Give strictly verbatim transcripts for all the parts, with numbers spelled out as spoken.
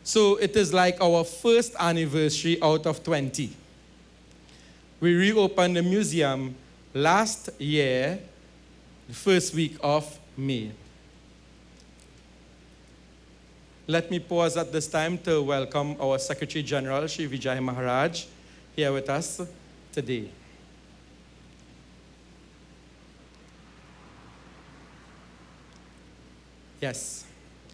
So it is like our first anniversary out of twenty. We reopened the museum last year, the first week of May. Let me pause at this time to welcome our Secretary General, Shri Vijay Maharaj, here with us today. Yes.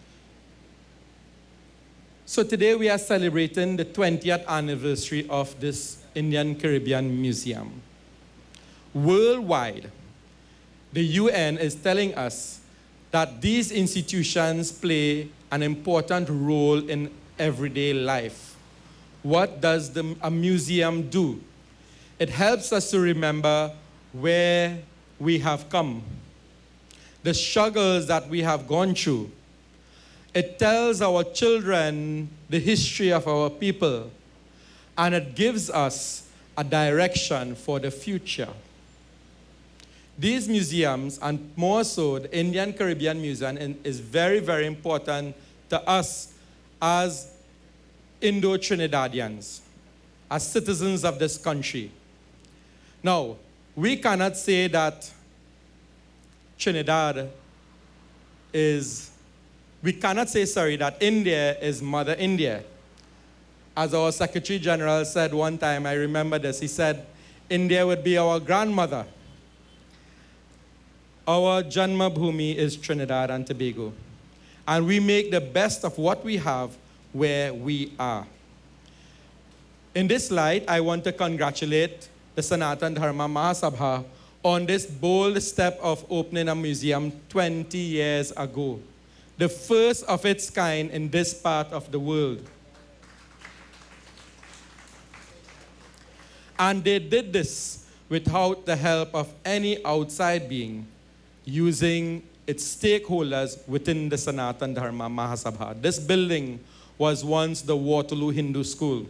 So today we are celebrating the twentieth anniversary of this Indian Caribbean Museum. Worldwide, the U N is telling us that these institutions play an important role in everyday life. What does the, a museum do? It helps us to remember where we have come, the struggles that we have gone through. It tells our children the history of our people, and it gives us a direction for the future. These museums, and more so the Indian Caribbean Museum, is very, very important to us as Indo-Trinidadians, as citizens of this country. Now, we cannot say that Trinidad is, we cannot say, sorry, that India is Mother India. As our Secretary General said one time, I remember this, he said, India would be our grandmother. Our Janma Bhumi is Trinidad and Tobago. And we make the best of what we have where we are. In this light, I want to congratulate the Sanatan Dharma Mahasabha on this bold step of opening a museum twenty years ago, the first of its kind in this part of the world. And they did this without the help of any outside being, using its stakeholders within the Sanatan Dharma Mahasabha. This building was once the Waterloo Hindu School,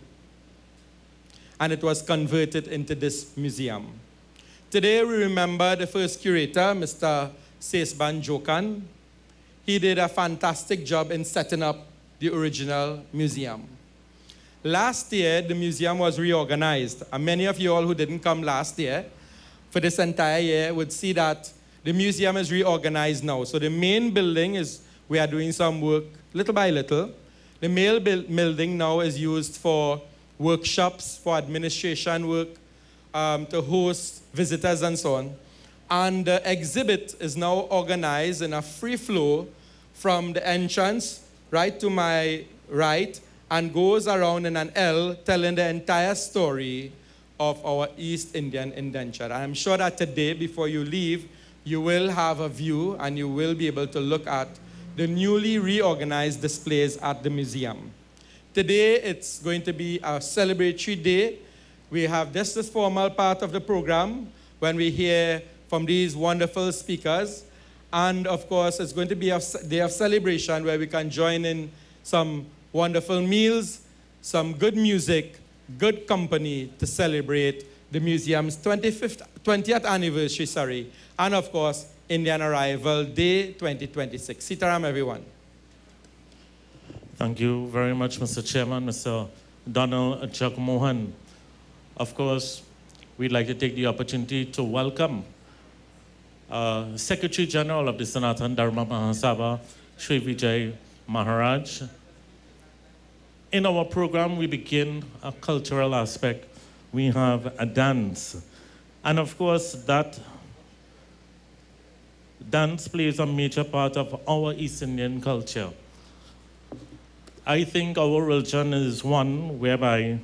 and it was converted into this museum. Today we remember the first curator, Mister Sesban Jokan. He did a fantastic job in setting up the original museum. Last year, the museum was reorganized, and many of you all who didn't come last year for this entire year would see that the museum is reorganized now. So the main building is, we are doing some work little by little. The main building now is used for workshops, for administration work, um, to host visitors and so on. And the exhibit is now organized in a free flow from the entrance right to my right and goes around in an L telling the entire story of our East Indian indenture. I'm sure that today, before you leave, you will have a view and you will be able to look at the newly reorganized displays at the museum. Today, it's going to be a celebratory day. We have just this formal part of the program when we hear from these wonderful speakers. And of course, it's going to be a day of celebration where we can join in some wonderful meals, some good music, good company to celebrate the museum's twenty-fifth, twentieth anniversary, sorry, and of course, Indian Arrival Day twenty twenty-six. Sitaram, everyone. Thank you very much, Mister Chairman, Mister Donald Jagmohan. Of course, we'd like to take the opportunity to welcome uh, Secretary General of the Sanatan Dharma Mahasabha, Shri Vijay Maharaj. In our program, we begin a cultural aspect. We have a dance. And of course, that dance plays a major part of our East Indian culture. I think our religion is one whereby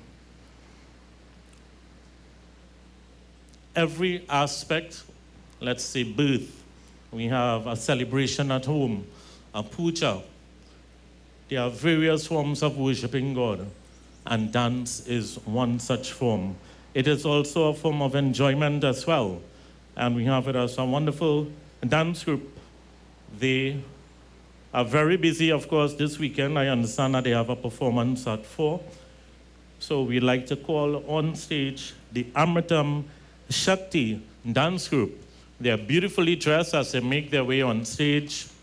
every aspect, let's say birth, we have a celebration at home, a puja. There are various forms of worshiping God, and dance is one such form. It is also a form of enjoyment as well. And we have with us a wonderful dance group. They are very busy, of course, this weekend. I understand that they have a performance at four. So we'd like to call on stage the Amritam Shakti dance group. They are beautifully dressed as they make their way on stage.